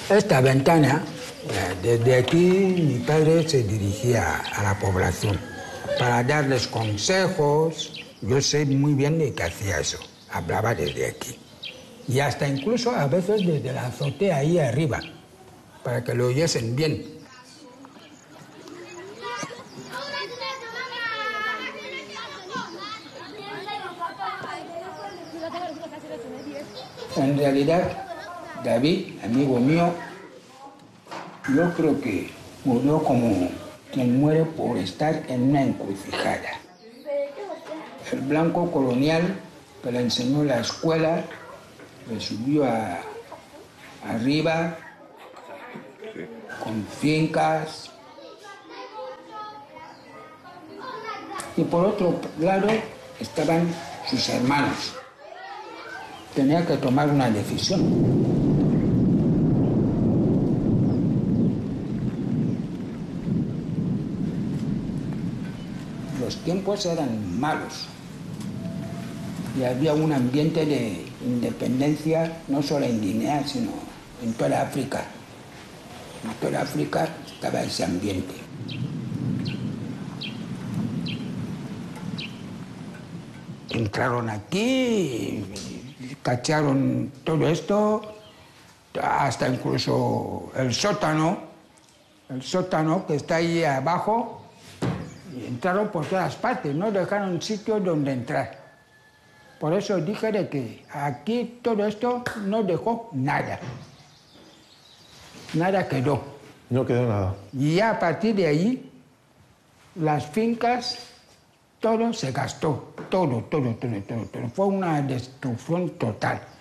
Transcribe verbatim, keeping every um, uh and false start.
Esta ventana, desde aquí mi padre se dirigía a la población para darles consejos. Yo sé muy bien de que hacía eso, hablaba desde aquí. Y hasta incluso a veces desde la azotea ahí arriba, para que lo oyesen bien. En realidad, David, amigo mío, yo creo que murió como quien muere por estar en una encrucijada. El blanco colonial que le enseñó la escuela, le subió a, arriba con fincas. Y por otro lado estaban sus hermanos. Tenía que tomar una decisión. Los tiempos eran malos y había un ambiente de independencia no solo en Guinea, sino en toda África. En toda África estaba ese ambiente. Entraron aquí, cacharon todo esto, hasta incluso el sótano, el sótano que está ahí abajo. Y entraron por todas partes, no dejaron sitio donde entrar. Por eso dije de que aquí todo esto no dejó nada. Nada quedó. No quedó nada. Y ya a partir de ahí, las fincas, todo se gastó. Todo, todo, todo, todo, todo. Fue una destrucción total.